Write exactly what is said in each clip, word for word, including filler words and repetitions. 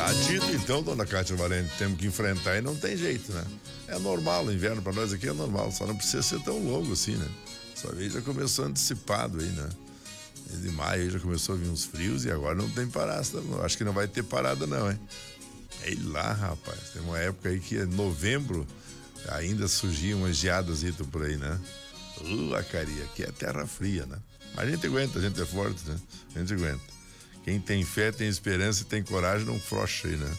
Tá dito então, dona Cátia Valente, temos que enfrentar e não tem jeito, né? É normal, o inverno pra nós aqui é normal, só não precisa ser tão longo assim, né? Só aí já começou antecipado aí, né? De maio aí já começou a vir uns frios e agora não tem parada, acho que não vai ter parada não, hein? Ei lá, rapaz, tem uma época aí que é novembro, ainda surgiam umas geadas por aí, né? Uh, a caria, aqui é terra fria, né? Mas a gente aguenta, a gente é forte, né? A gente aguenta. Quem tem fé, tem esperança e tem coragem, não frouxa aí, né?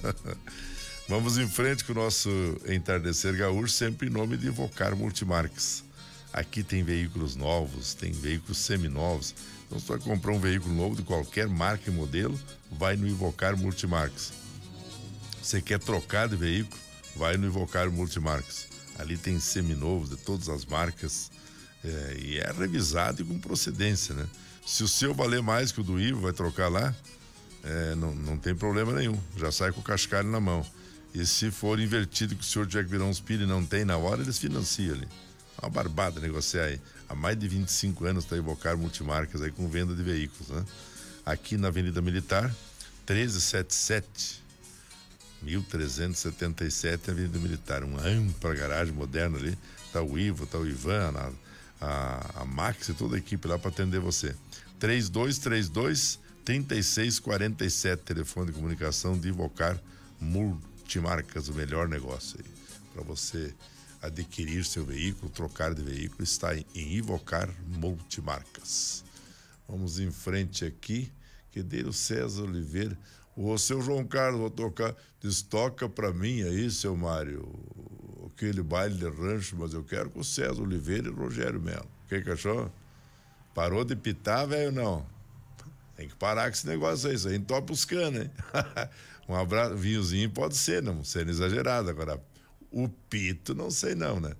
Vamos em frente com o nosso Entardecer Gaúcho, sempre em nome de Ivocar Multimarcas. Aqui tem veículos novos, tem veículos seminovos. Então, se você vai comprar um veículo novo de qualquer marca e modelo, vai no Ivocar Multimarcas. Você quer trocar de veículo, vai no Ivocar Multimarcas. Ali tem seminovos de todas as marcas, é, e é revisado e com procedência, né? Se o seu valer mais que o do Ivo, vai trocar lá, é, não, não tem problema nenhum, já sai com o cascalho na mão. E se for invertido que o senhor tiver que virar uns pilha e não tem na hora, eles financiam ali. Uma barbada negociar aí. Há mais de vinte e cinco anos está Ivocar Multimarcas aí com venda de veículos, né? Aqui na Avenida Militar, trezentos e setenta e sete, mil trezentos e setenta e sete, Avenida Militar, uma ampla garagem moderna ali, tá o Ivo, tá o Ivan, a, a, a Max e toda a equipe lá para atender você. três dois três dois, três seis quatro sete, telefone de comunicação de Ivocar Multimarcas, o melhor negócio aí, para você adquirir seu veículo, trocar de veículo, está em, em Ivocar Multimarcas. Vamos em frente aqui, que dele o César Oliveira. Ô, seu João Carlos, vou tocar, diz, toca pra mim aí, seu Mário, aquele baile de rancho, mas eu quero com o César Oliveira e o Rogério Melo. O que que achou? Parou de pitar, velho, não? Tem que parar com esse negócio aí, isso aí entope os canos, hein? Um abraço, vinhozinho pode ser, não sendo exagerado, agora o pito, não sei não, né?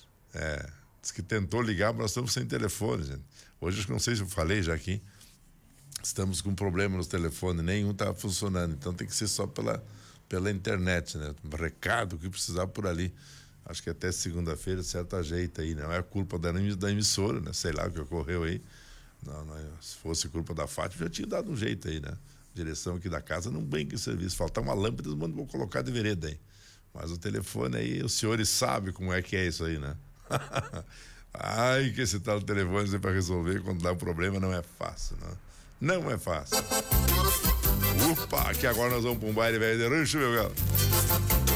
É, diz que tentou ligar, mas nós estamos sem telefone, gente. Hoje, acho que não sei se eu falei já aqui, estamos com problema nos telefones, nenhum tá funcionando, então tem que ser só pela, pela internet, né? Recado que precisar por ali. Acho que até segunda-feira certo ajeita aí, não é culpa da, da emissora, né? Sei lá o que ocorreu aí. Não, não, se fosse culpa da Fátima, já tinha dado um jeito aí, né? Direção aqui da casa não bem que serviço, faltar uma lâmpada, eles mandam vou colocar de vereda aí. Mas o telefone aí, os senhores sabem como é que é isso aí, né? Ai, que esse tal telefone para resolver quando dá um problema não é fácil, né? Não é fácil. Opa, que agora nós vamos para um baile velho de rancho, meu galo.